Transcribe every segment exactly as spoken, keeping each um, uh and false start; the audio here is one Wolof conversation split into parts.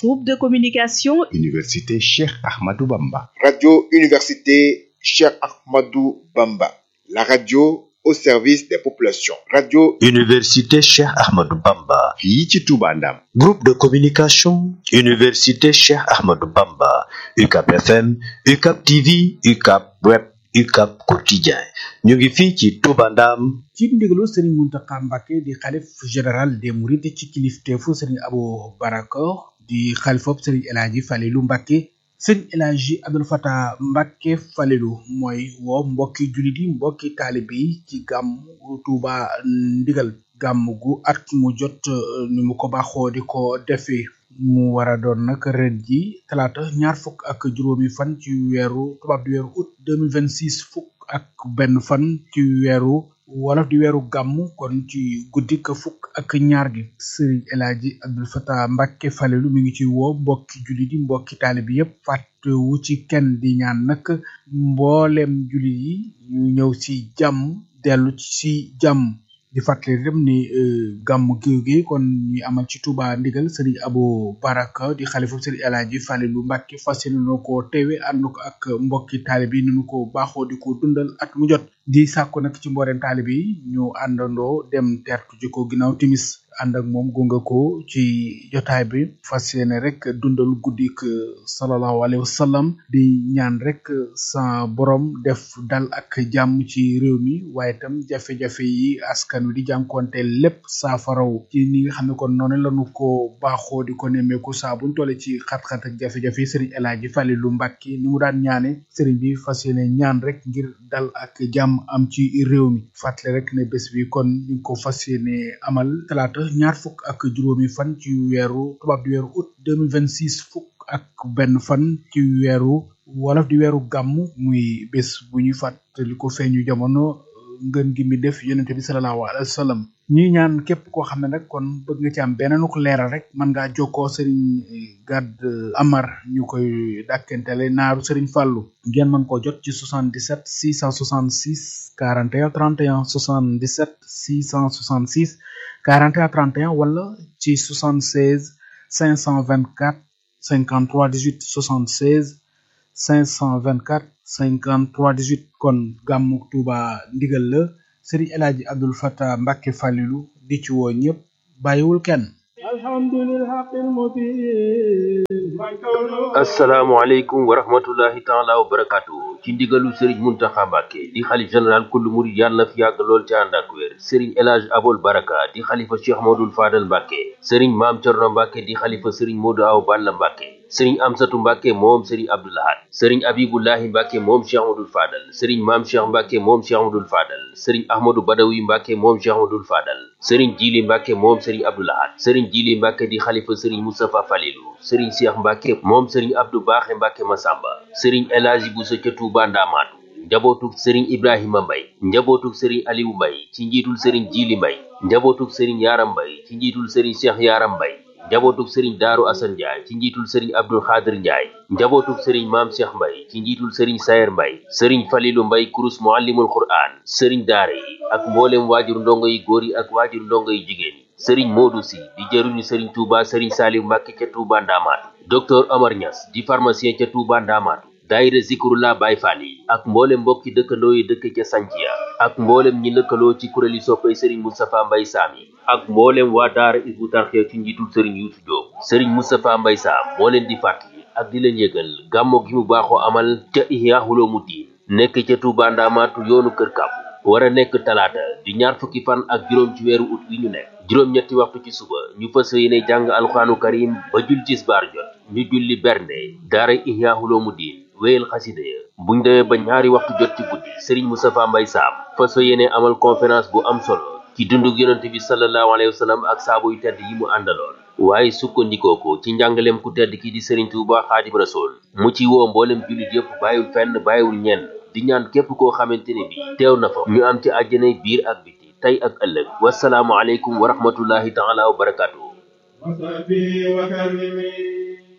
Groupe de communication Université Cheikh Ahmadou Bamba. Radio Université Cheikh Ahmadou Bamba. La radio au service des populations. Radio Université Cheikh Ahmadou Bamba. fii ci Touba Ndam. Groupe de communication Université Cheikh Ahmadou Bamba. U C A B F M, U C A B T V, U C A B Web, U C A B Quotidien. ñu ngi fii ci Touba Ndam. ci ndigalu Serigne Mountakha Mbacké di xalif général des Mourides ci kilifteefu Serigne Abou Baraka di xalifop Serigne El Hadji Falilou Mbacké. Serigne El Hadji Abdoul Fatah Mbacké Falilou mooy woo mbokki jullit yi mbokki taalibe yi ci gàmmu Touba ndigal gàmm gu at mu jot ni mu ko baaxoo di ko defee mu war a doon nag ren ji talaata ñaar fukk ak juróomi fan ci weeru tubaab di weeru août deux mille vingt-six fukk ak benn fan ci weeru wolof di weeru gàmm kon ci guddi ka fukk ak ñaar gi Serigne El Hadji Abdoul Fatah Mbacké Falilou mi ngi ci woo mbokki jullit yi mbokki taalibe yépp fàttewu ci kenn di ñaan nag mboolem jullit yi ñu ñëw ci jàmm dellu ci jàmm di fàttali rek ni gàmmu géew gi kon ñuy amal ci Touba ndigal Serigne Abou Baraka di xalifa Serigne El Hadji Falilou Mbacké fas yéene na ko teewe ànd ko ak mbokki taalibe yi ni ñu ko baaxoo di ko dundal at mu jot di sàkku nag ci mbooleem taalibe yi ñu àndandoo dem tertu ji ko ginnaaw timis ànd ak moom gunga ko ci jotaay bi fas yéene rek dundal guddik sallallahu alayhi wa sallam di ñaan rek sa borom def dal ak jàmm ci réew mi waaye itam jafe-jafe yi askan wi di jànkoonte lépp saafaraw ci ni nga xam ne kon noonu lañu ko baaxoo di ko nemmeeku saa buñ tolle ci xat-xat ak jafe-jafe yi Serigne El Hadji Falilou Mbacké ni mu daan ñaane Serigne bi fas yéene ñaan rek ngir dal ak jàmm am ci réew mi fàttali rek ne bés bi kon ñu ngi ko fas yéene amal talaata ñaar fukk ak juróomi fan ci weeru tubaab di weeru août deux mille vingt-six fukk ak benn fan ci weeru wolof di weeru gàmm muy bés bu ñuy fàttali ko feeñu jamono ngën gi mi def yonente bi sallallahu alayhi wa sallam ñuy ñaan képp koo xam ne nag kon bëgg nga ci am beneen ko leeral rek mën ngaa jokkoo Serigne Gad Amar ñu koy dàkkentele naaru Serigne Fallou ngeen mën koo jot ci soixante-dix-sept six cent soixante-six quarante et un trente et un soixante-dix-sept six cent soixante-six quarante et un trente et un wala ci soixante-seize cinq cent vingt-quatre cinquante-trois dix-huit soixante-seize cinq cent vingt-quatre cinquante-trois dix-huit kon gàmmu Touba ndigal la Serigne El Hadji Abdoul Fatah Mbacké Falilou di ci woo ñëpp bàyyiwul kenn. asalaamaaleykum wa rahmatullahi taala wa barakaatu ci ndigalu Serigne Mountakha Mbacké di xalif général kullu murid yàlla na fi yàgg lool ci ànd ak wér Serigne El Hadji Abol Baraka di xalifa Cheikh Modou Fadal Mbacké Serigne Mame Thierno Mbacké di xalifa Serigne Modou Awa Balla Mbacké Serigne Amsatou Mbacké moom Serigne Abdou Lahad Serigne Abibullahi Mbacké moom Cheikh Modou Fadal Serigne Mame Cheikh Mbacké moom Cheikh Modou Fadal Serigne Ahmadou Badawi Mbacké moom Cheikh Modou Fadal Serigne Djili Mbacké moom Serigne Abdou Lahad Serigne Djili Mbacké di xalifa Serigne Moustapha Falilou Serigne Cheikh Mbacké moom Serigne Abdou Bakhe Mbacké Massamba Serigne El Hadji Bousso ca Touba Ndamatou njabootuk Serigne Ibrahima Mbaye njabootuk Serigne Aliou Mbaye ci njiitul Serigne Djili Mbaye njabootuk Serigne Yaram Mbaye ci njiitul Serigne Cheikh Yaram Mbaye njabootuk Serigne Darou Assane Ndiaye ci njiitul Serigne Abdoul Khadir Ndiaye njabootuk Serigne Mame Cheikh Mbaye ci njiitul Serigne Sayer Mbaye Serigne Falilou Mbaye kurus muallimul Qur'an Serigne daara yi ak mboolem waajur ndongo yi góor yi ak waajur ndongo yi jigéen yi Serigne Modou Sy di jëruñu Serigne Touba Serigne Saliou Mbacké ca Touba Ndamatou docteur Omar Niass di pharmacien ca Touba Ndamatou daayira Zikrullah Baye Fall yi ak mboolem mbokki dëkkandoo yi dëkk ca Santhia ak mboolem ñi lëkkaloo ci kuréeli soppay Serigne Moustapha Mbaye Sam yi ak mboolem waa daara Hizbut Tarqiyyah ci njiitul Serigne Youssou Diop Serigne Moustapha Mbaye Sam moo leen di fàttali ak di leen yëgal gàmmo gi mu baaxoo amal ca Ihya Ulumuddin nekk ca Touba Ndamatou yoonu Kër Kàbb war a nekk talaata di ñaar fukki fan ak juróom ci weeru ut wi ñu nekk juróom-ñetti waxtu ci suba ñu fas yéene jàng alxuraanu karim ba jul tisbaar jot ñu julli bernde daara Ihya Ulumuddin wéyal xasida ya buñ demee ba ñaari waxtu jot ci guddi Serigne Moustapha Mbaye Sam fas yéene amal conférence bu am solo ci dundug yonente bi sallallahu alayhi wa sallam ak saabu yu tedd yi mu àndaloon waaye sukkandikoo ko ci njàngaleem ku tedd ki di Serigne Touba Xaadim Rasool mu ci woo mboolem jullit yëpp bàyyiwul fenn bàyyiwul ñenn di ñaan képp koo xamante ne bi teew na fa ñu am ci àjjanay biir ak biti tey ak ëllëg wasalaamu aleykum wa rahmatullahi taala wa barakatuh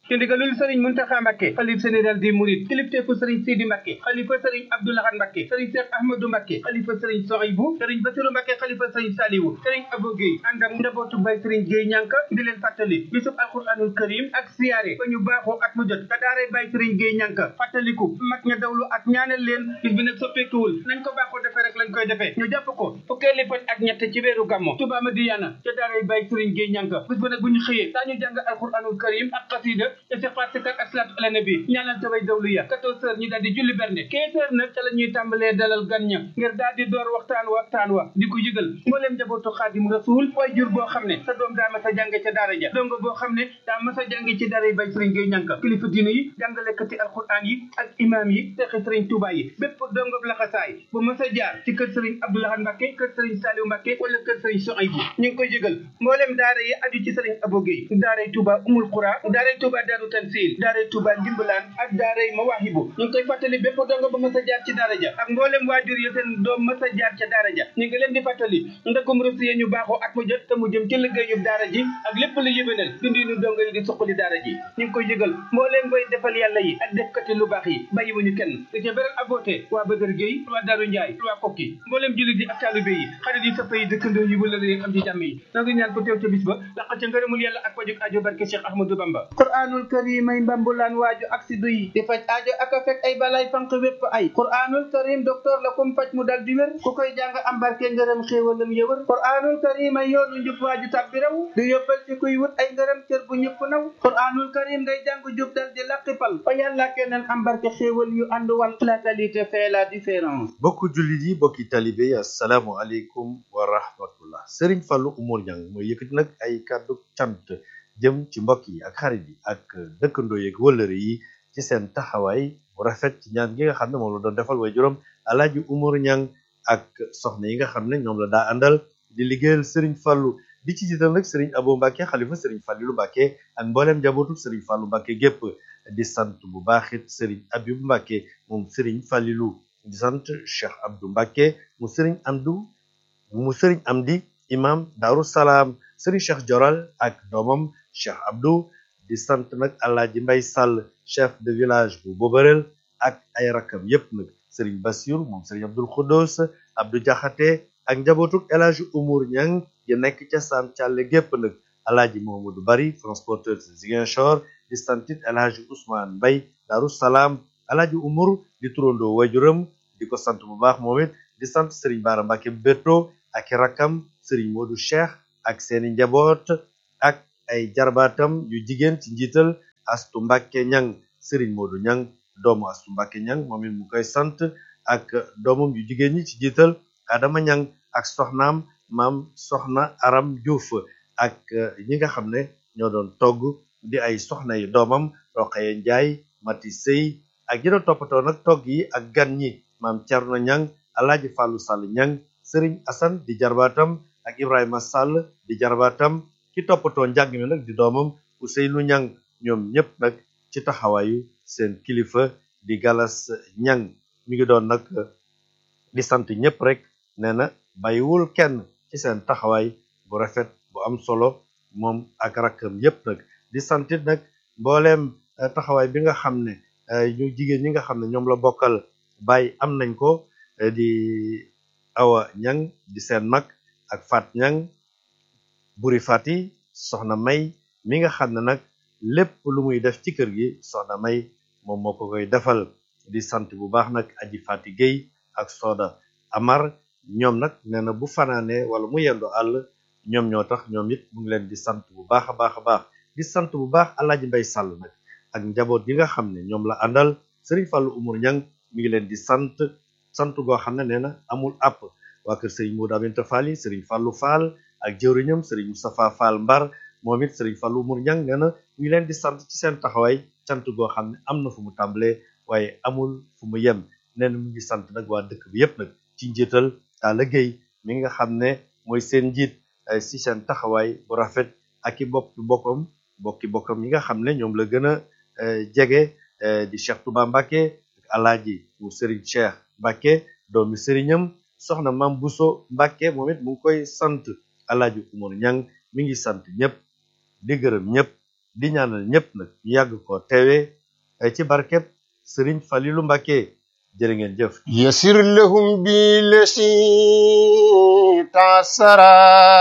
ci ndigalul sëriñ Muntaxa Mbàkke xalif général des mourides kilifteefu sëriñ Sidi Mbàkke xalifa sëriñ Abdou Lahad Mbàkke sëriñ Cheikh Ahmadou Mbàkke xalifa sëriñ Sohaybu sëriñ Basiru Mbàkke xalifa sëriñ Saliwu sëriñ Abou Guèye ànd ak njabootu bay sëriñ Guèye ñànka di leen fàttali bisub alquranul karim ak siyaare ba ñu baaxoo at mu jot te daaray bay sëriñ Guèye ñànka fàttaliku mag ña dawlu ak ñaanal leen bis bi nag soppeekuwul nañ ko baaxoo defee rek lañ koy defee ñu jàpp ko fukkeeli fan ak ñett ci weeru gàmmo Touba Madiyana ca daaray bay sëriñ Guèye ñànka bis ba nag bu ñu xëyee daañu jàng alquranul karim ak xasida istighfar sikar ak salaatu ala nabi ñaanal taway dawlu ya quatorze heures ñu daal di julli berne quinze heures nag ca la ñuy tàmbalee dalal gan ña ngir daal di door waxtaan waxtaan wa di ko yëgal mbooleem njabootu xaadim rasul way jur boo xam ne sa doom daa mas a jànge ca daara ja dongo boo xam ne daa mas a jànge ci daara yi bay sëriñ Guèye ñànka kilifa diine yi jàngalekati alquran yi ak imam yi texi sëriñ Touba yi bépp dongob laxasaay bu mas a jaar ci kër sëriñ Abdou Lahad Mbàkke kër sëriñ Saliou Mbàkke wala kër sëriñ Sohaybu ñu ngi koy yëgal mbooleem daara yi aju ci sëriñ Abou Guèye daaray Touba Umul Qura daaray Touba Daaru Tansil daaray Touba Ndimbalaan ak daaray Mawaahibu ñu ngi koy fàttali bépp dongo ba mas a jaar ci daara ja ak mbooleem waajur yi seen doom mas a jaar ca daara ja ñu ngi leen di fàttali ndakum rus yi ñu baaxoo at mu jot te mu jëm ci liggéeyub daara ji ak lépp lu yëbénal dundinu dongo yi di suqali daara ji ñu ngi koy yëgal mbooleem bay defal yàlla yi ak defkati lu baax yi bàyyiwuñu kenn di ca beral aboote waa Badar Gueye waa Daaru Njaay waa Kokki mbooleem jullit yi ak taalibe yi xarit yi soppa yi dëkkandoo yi wala yi am ci jàmm yi noo ngi ñaan ko teew ca bis ba laq ca ngërëmul yàlla ak pajuk aajo barke Cheikh Ahmadou Bamba Qur'anul Karim ay mbambulaan waaju ak si duy di faj aajo ak a fekk ay balay fanq wépp ay Qur'anul Karim docteur la kum faj mu dal di wér ku koy jàng am barke ngërëm xéewalam yëwër Qur'anul Karim ay yoonu njub waaju tàbbi raw di yóbbal ci kuy wut ay ngërëm cër bu ñëpp naw Qur'anul Karim ngay jàng jub dal di laqipal fa yàlla keneen am barke xéewal yu ànd wal la qualité fait la différence. bokku jullit yi bokki talibe yi assalaamu aleykum wa rahmatullah Serigne Fallou Oumar Niang mooy yëkkati nag ay kàddu cant jëm ci mbokk yi ak xarit yi ak dëkkandoo yeeg wëllëre yi ci seen taxawaay bu rafet ci ñaan gi nga xam ne moom la doon defal way juróom Alaaji Oumar Niang ak soxna yi nga xam ne ñoom la daa àndal di liggéeyal Serigne Fallou di ci jiital nag Serigne Abo Mbacke xalifa Serigne Fallilou Mbacke ak mbooleem njabootu Serigne Fallou Mbacke gépp di sant bu baax it Serigne Abibou Mbacke moom Serigne Fallilou di sant Cheikh Abdou Mbacke mu Serigne Amdou mu Serigne Amdi imam Daaru Salaam Serigne Cheikh Joral ak doomam Cheikh Abdou di sant nag Alaaji Mbay Sall chef de village bu Bobarel ak ay rakam yépp nag Serigne Bassirou moom Serigne Abdoul Khoudous Abdou Diakhaté ak njabootuk El Hadji Oumar Niang yi nekk ca Sam Thialé gépp nag Alaaji Mamadou Bari transporteur de Ziguinchor di santit El Hadji Ousmane Mbay Daaru Salaam Alaaji Oumar di turandoo wajuram di ko sant bu baax moom it di sant Serigne Bara Mbacke Beto ak i rakam Serigne Modou Cheikh ak seeni njaboot ak ay jarbaatam yu jigéen ci njiital Astu Mbacke Niang Serigne Modou Niang doomu Astu Mbacke Niang moom it mu koy sant ak doomam yu jigéen ñi ci njiital Adama Niang ak soxnaam maam soxna Aram Diouf ak ñi nga xam ne ñoo doon togg di ay soxna yi doomam Roqaye Njaay Mati Sey ak ñi doon toppatoo nag togg yi ak gan ñi maam Cerno Niang Alaaji Fallou Sall Niang Serigne Assane di jarbaatam ak Ibrahima Sall di jarbaatam ki toppatoo njàng mi nag di doomam Ousseynou Niang ñoom ñëpp nag ci taxawaayu seen kilifa di Galas Niang mi ngi doon nag di sant ñëpp rek nee na bàyyiwul kenn ci seen taxawaay bu rafet bu am solo moom ak rakkam yëpp nag di santit nag mbooleem taxawaay bi nga xam ne ñu jigéen ñi nga xam ne ñoom la bokkal bàyyi am nañ ko di Awa Niang di seen mag ak Fat Niang Buri Fati soxna May mi nga xam ne nag lépp lu muy def ci kër gi soxna May moom moo ko koy defal di sant bu baax nag Aji Fati Gueye ak Soda Amar ñoom nag nee na bu fanaane wala mu yendu àll ñoom ñoo tax ñoom it mu ngi leen di sant bu baax a baax a baax di sant bu baax Alaaji Mbay Sàll nag ak njaboot yi nga xam ne ñoom la àndal Serigne Fallou Oumar Niang mi ngi leen di sant sant goo xam ne nee na amul àpp waa kër Serigne Modou Aminta Fall yi Serigne Fallou Fall ak jëwriñam Serigne Moustapha Fall Mbar moom it Serigne Fallou Oumar Niang nee na mi ngi leen di sant ci seen taxawaay sant goo xam ne am na fu mu tàmbalee waaye amul fu mu yem nee na mu ngi sant nag waa dëkk bi yépp nag ci njiital Talla Gueye mi nga xam ne mooy seen njiit si seen taxawaay bu rafet ak i bokki bokkam bokki bokkam yi nga xam ne ñoom la gën a jege di Cheikh Touba Mbacke ak Alaaji mu Serigne Cheikh Mbacke doomi sëriñam soxna Mam Bousso Mbacke moom it mu ngi koy sant Alaaji Oumar Niang mi ngi sant ñëpp di gërëm ñëpp di ñaanal ñëpp nag ñu yàgg ko teewe ay ci barkeb Serigne Falilou Mbacké jërë ngeen jëf. يسر لهم بالذي تعسرا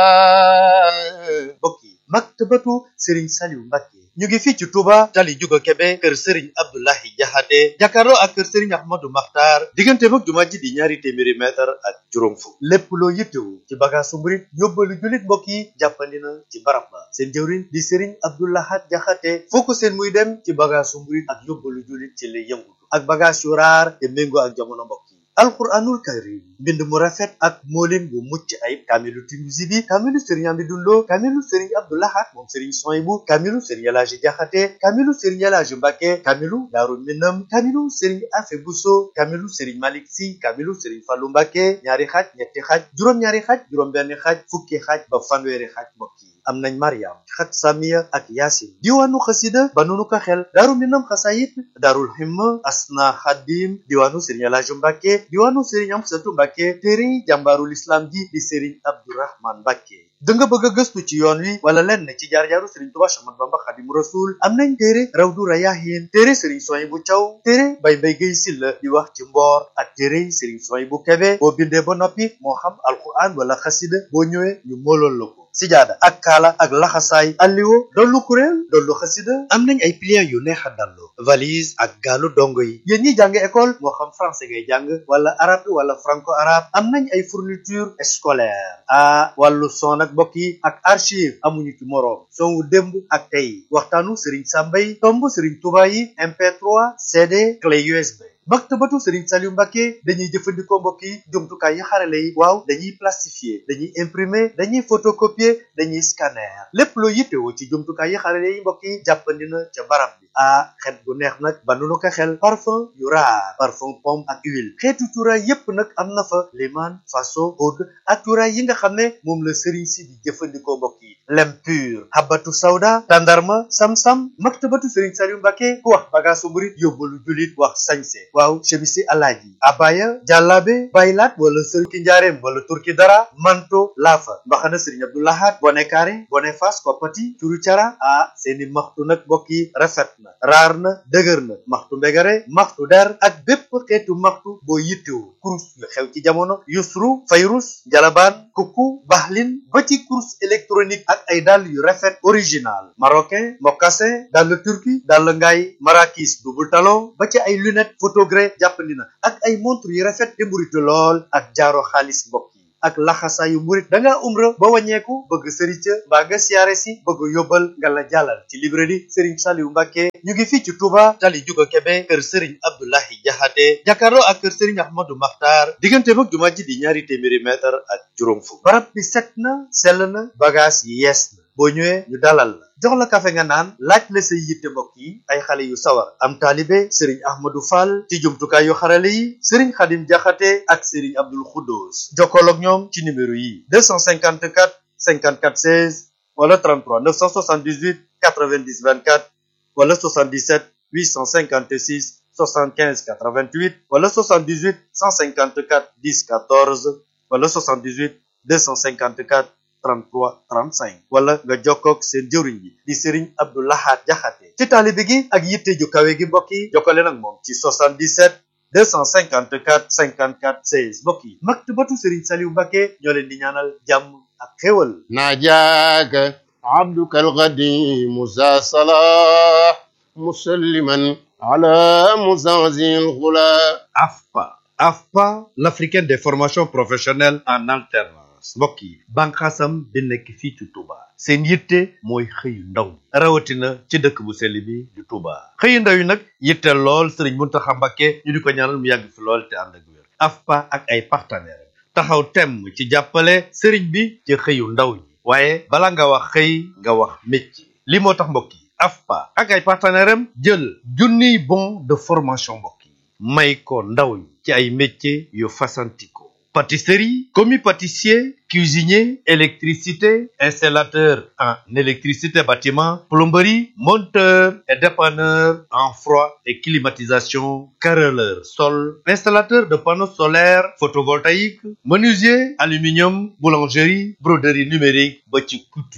mbokk yi maktabatu Serigne Saliou Mbacké ñu ngi fii ci Touba tali Juga Kebe kër Serigne Abdoulahi Jaxate jàkkaarloo ak kër Serigne Ahmadou Makhtar diggante mag jumaa ji di ñaari téeméeri mètre ak juróom fukk lépp loo yittewu ci bagaasu murit yóbbalu jullit mbokk yi jàppandi na ci barab ba seen jëwriñ di Serigne Abdoulahat Jaxate foo ko seen muy dem ci bagaasu murit ak yóbbalu jullit ci lay yëngutu ak bagaas yu raar te méngoo ak jamono mbokk yi alquranul karim mbind mu rafet ak moolin bu mucc ayib kaamilu Tinuusi bi kaamilu Serigne Amidou Lo kaamilu Serigne Abdou Lahad moom Serigne Soyibu kaamilu Serigne Elaaji Jaxate kaamilu Serigne Elaaji Mbacké kaamilu Daaru Minam kaamilu Serigne Afe Buso kaamilu Serigne Malick Si kaamilu Serigne Fallou Mbacké ñaari xaaj ñetti xaaj juróom-ñaari xaaj juróom-benn xaaj fukki xaaj ba fanweeri xaaj mbokk yi am nañ Mariam xat Samiya ak Yaasin diwaanu xasida ba nunu ko xel Daaru Minam xasayit Daarul Himma Asna Xadim diwaanu Serigne Elaaji Mbacké diwaanu Serigne Amsatu Mbacké téere jàmbaarul islam ji di Serigne Abdourahman Mbacké da nga bëgg a gëstu ci yoon wi wala lenn ci jaar-jaaru Serigne Touba Cheikh Ahmadou Bamba Xaadimu Rasuul am nañ téere Rawdu Rayaahiin téere Serigne Souhaïbou Thiaw téere Baye Mbaye Guèye Sylla di wax ci mboor ak téere Serigne Souhaïbou Kébé boo bindee ba noppi moo xam alquran wala xasida boo ñëwee ñu moolool la ko sijaada ak kaala ak laxasaay alliwo dollu kuréel dollu xasida am nañ ay pliants yu neex a dallu valise ak gaalu dongo yi yéen ñi jàng école moo xam français ngay jàng wala arabe wala franco arabe am nañ ay fourniture scolaire ah wàllu son ak mbokk yi ak archive amuñu ci moroom son wu démb ak tey waxtaanu Serigne Sambay tomb Serigne Touba yi M P trois C D clé U S B maktabatu Serigne Saliou Mbacké dañuy jëfandikoo mbokk yi jumtukaay yi xarale yi waaw dañuy plastifier dañuy imprimer dañuy photocopier dañuy scanner lépp loo yittewoo ci jumtukaay yi xarale yi mbokk yi jàppandi na ca barab bi ah xet bu neex nag ba nu ko xel parfum yu raar parfum pomme ak huile xeetu cuuraay yépp nag am na fa liman faso oud ak cuuraay yi nga xam ne moom la Serigne si di jëfandikoo mbokk yi lem pur habatu sawda tandarma sam-sam maktabatu Serigne Saliou Mbacké ku wax bagaasu murit yóbbalu julit wax sañse waaw chemisi alaaji abaya jàllaabe baylaat wala sërki njaareem wala turki dara manto laafa mbaxana Serigne Abdou Lahad bone kaare bone fas koppati curu cara ah seeni maxtu nag mbokk yi rafet na raar na dëgër na maxtu mbegare maxtu der ak bépp xeetu maxtu boo yittewu kurus yu xew ci jamono yusru fayrus jalabaan kuku baxlin ba ci kurus électronique ak ay dàll yu rafet original marocain mocassin dàll turki dàll ngaay marakis double talon ba ci ay lunette photogré jàppandi na ak ay montre yu rafet te mburitu lool ak jaaro xaalis mbokk yi ak laxasaayu murit da ngaa umra ba wàññeeku bëgg sëriñ ca mbaa nga siyaare si bëgg yóbbal nga la jàllal ci librairie Serigne Saliou Mbacké ñu ngi fii ci Touba tali Juga Kebe kër Serigne Abdoulahi Jaxate jàkkaarloo ak kër Serigne Ahmadou Makhtar diggante mag jumaa ji di ñaari téeméeri mètre ak juróom fukk barab bi set na sell na bagage yi yees na boo ñëwee ñu dalal la jox la kafe nga naan laaj la say yitte mbokk yi ay xale yu sawar am taalibe Serigne Ahmadou Fall ci jumtukaay yu xarale yi Serigne Khadim Jaxate ak Serigne Abdoul Khoudous jokkool ak ñoom ci numéro yi deux cent cinquante-quatre cinquante-quatre seize wala trente-trois neuf cent soixante-dix-huit quatre-vingt-dix vingt-quatre wala soixante-dix-sept huit cent cinquante-six soixante-quinze quatre-vingt-huit wala soixante-dix-huit cent cinquante-quatre dix quatorze wala soixante-dix-huit deux cent cinquante-quatre trente-trois trente-cinq wala nga jokkoog seen jëwriñ bi di Serigne Abdou Lahad Jaxate ci taalibe gi ak yitte ju kawe gi mbokk yi jokkale nag moom ci soixante-dix-sept deux cent cinquante-quatre cinquante-quatre seize mbokk yi maktabatu Serigne Saliou Mbacké ñoo leen di ñaanal jàmm ak xéwal ناجاك عبدك القديم ذا صلاح مسلما على مزعزع الغلا A F P A A F P A l'africaine des formations professionnelles en alternance mbokk yi bànqaasam bi nekk fii ci Touba seen yitte mooy xëyu ndaw rawatina ci dëkk bu sell bi di Touba xëyu ndaw yi nag yitte lool Serigne Mountakha Mbacké ñu di ko ñaanal mu yàgg fi lool te ànd ak wér A F P A ak ay partenaires taxaw temm ci jàppale Serigne bi ci xëyu ndaw ñi waaye bala nga wax xëy nga wax métier li moo tax mbokk yi A F P A ak ay partenaires am jël junniy bon de formation mbokk yi may ko ndaw ñi ci ay métiers yu fasantikoo pâtisserie, commis pâtissier, cuisinier, électricité, installateur en électricité bâtiment, plomberie, monteur et dépanneur en froid et climatisation, carreleur sol, installateur de panneaux solaires photovoltaïques, menuisier, aluminium, boulangerie, broderie numérique, ba ci couture.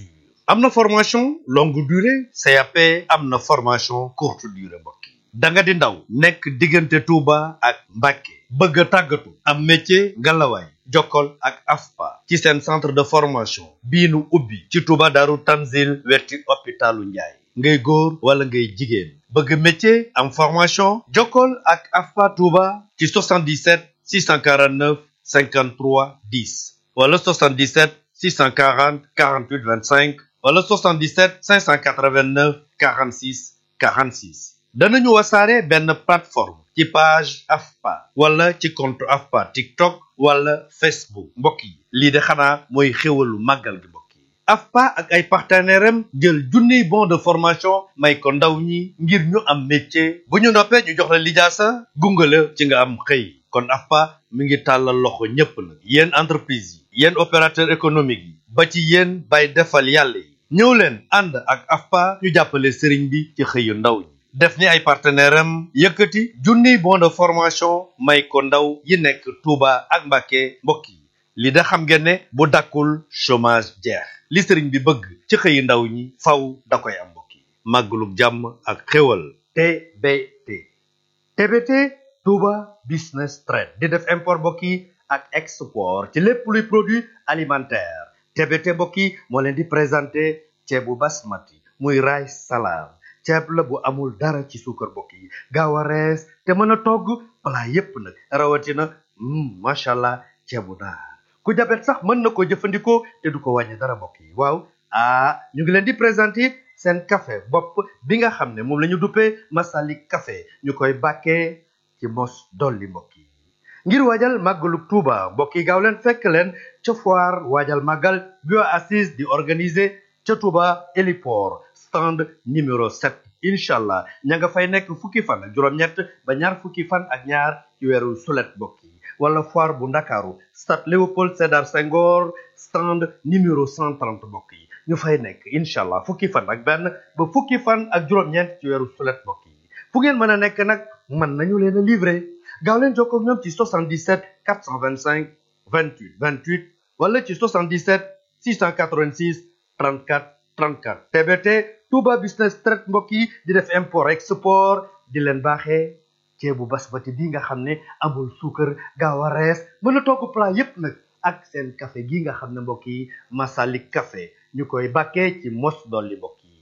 am na formation longue durée C A P am na formation courte durée mbokk yi da nga di ndaw nekk diggante Touba ak Mbacké bëgg a tàggatu am métier ngalawaay jokkol ak A F P A ci seen centre de formation bii nu ubbi ci Touba Daaru Tanzil wetti hôpitalu Njaay ngay góor wala ngay jigéen bëgg métier am formation jokkol ak A F P A Touba ci soixante-dix-sept six cent quarante-neuf cinquante-trois dix wala soixante-dix-sept six cent quarante quarante-huit vingt-cinq wala soixante-dix-sept cinq cent quatre-vingt-neuf quarante-six quarante-six danañu wasaare benn plateforme ci page A F P A wala ci compte A F P A TikTok wala Facebook mbokk yi lii de xanaa mooy xéwalu màggal gi mbokk yi A F P A ak ay partenaires am jël junniy bon de formation may ko ndaw ñi ngir ñu am métier bu ñu noppee ñu jox la lijaasa gungale ci nga am xëy kon A F P A mi ngi tàllal loxo ñépp nag yéen entreprise yi yéen opérateur économique yi ba ci yéen bay defal yàlla yi ñëw leen ànd ak A F P A ñu jàppale sëriñ bi ci xëyu ndaw ñi def ni ay partenaire am yëkkati junniy bon de formation may ko ndaw yi nekk Touba ak Mbacké mbokk yi li da xam ngeen ne bu dakkul chômage jeex li sëriñ bi bëgg ci xëyu ndaw ñi faw da koy am mbokk yi màggalug jàmm ak xéwal T B T T B T Touba Business Trade di def import mbokk yi ak export ci lépp luy produit alimentaire T B T mbokk yi moo leen di présenté ceebu basmati muy rice salade ceeb la bu amul dara ci suukar mbokk yi gaaw a rees te mën a togg plat yépp nag rawatina macha allah ceebu naar ku jabet sax mën na ko jëfandikoo te du ko wàññi dara mbokk yi waaw ah ñu ngi leen di présenter seen café bopp bi nga xam ne moom la ñu duppee Masalik café ñu koy bàkkee ci mos dolli mbokk yi ngir waajal màggalu Touba mbokk yi gaaw leen fekk leen ca foire waajal màggal bi waa assise di organiser ca Touba héliport stand numéro sept incha allah ña nga fay nekk fukki fan ak juróom-ñett ba ñaar fukki fan ak ñaar ci weeru sulet mbokk yi wala foire bu ndakaaru stade Léopold Sédar Senghor stand numéro cent trente mbokk yi ñu fay nekk incha allah fukki fan ak benn ba fukki fan ak juróom-ñeent ci weeru sulet mbokk yi fu ngeen mën a nekk nag mën nañu leen a livrer gaaw leen jokkoo ak ñoom ci soixante-dix-sept quatre cent vingt-cinq vingt-huit vingt-huit wala ci soixante-dix-sept six cent quatre-vingt-six trente-quatre trente-quatre T B T Touba Business Trade mbokk yi di def import export di leen baaxee ceebu basmati bi nga xam ne amul suukar gaaw a rees mën a togg plat yépp nag ak seen café gi nga xam ne mbokk yi Masalik café ñu koy bàkkee ci mos dolli mbokk yi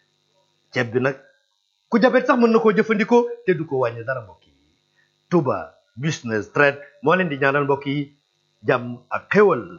ceeb bi nag ku jabet sax mën na koo jëfandikoo te du ko wàññi dara mbokk yi Touba Business Trade moo leen di ñaanal mbokk yi jàmm ak xéwal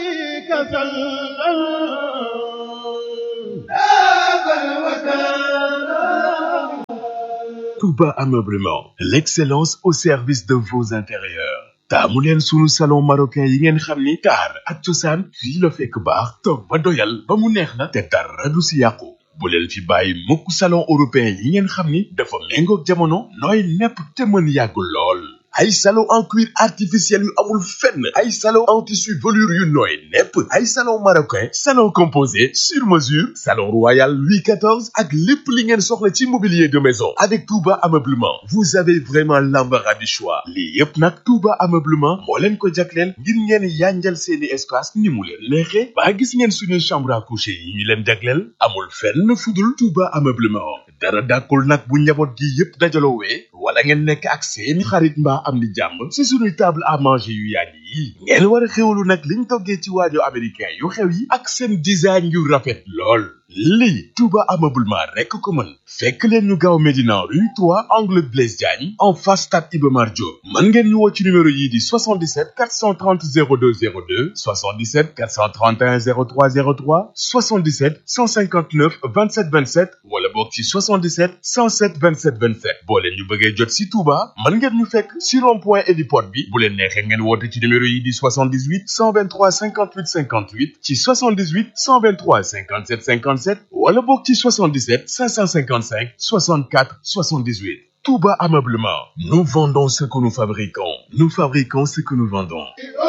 Touba Ameublement, l'excellence au service de vos intérieurs. taamu leen sunu salon marocain yi ngeen xam ni taar ak cosaan fii la fekk baax toog ba doyal ba mu neex la te dara du si yàqu bu leen fi bàyyi mukk salon européen yi ngeen xam ni dafa méngoog jamono nooy nepp te mën yàggul lool ay salon en cuir artificiel yu amul fenn ay salon en tissu velours yu nooy nepp ay salon marocain salon composé sur mesure salon royal Louis quatorze ak lépp li ngeen soxla ci mobilier de maison avec Touba Ameublement vous avez vraiment l'embarras du choix lii yépp nag Touba Ameublement moo leen ko jagleel ngir ngeen yanjal seeni espace ni mu leen neexee ba gis ngeen suñu chambre à coucher yi ñu leen jagleel amul fenn fudul Touba Ameublement dara dàkkul nag bu njaboot gi yépp dajaloowee wala ngeen nekk ak seeni xarit mbaa am di jàmm ci suñuy table à manger yu yàgg yi ngeen war a xewlu nag liñ toggee ci waajo américain yu xew yi ak seen design yu rafet lool lii Touba Ameublement rekk ko mën fekk leen ñu gaaw Médina rue trois angle Blaise Diagne en face stade Iba Mar Diop mën ngeen ñu woo ci numéro yii di soixante-dix-sept quatre cent trente zéro deux zéro deux soixante-dix-sept quatre cent trente et un zéro trois zéro trois soixante-dix-sept cent cinquante-neuf vingt-sept vingt-sept wala boog ci soixante-dix-sept cent sept vingt-sept vingt-sept boo leen ñu bëggee jot ci Touba mën ngeen ñu fekk ci rond-point héliport bi bu leen neexee ngeen woote ci numéro yii di soixante-dix-huit cent vingt-trois cinquante-huit cinquante-huit ci soixante-dix-huit cent vingt-trois cinquante-sept cinquante wala bokk ci soixante-dix-sept cinq cent cinquante-cinq soixante-quatre soixante-dix-huit Touba Ameublement nous vendons ce que nous fabriquons nous fabriquons ce que nous vendons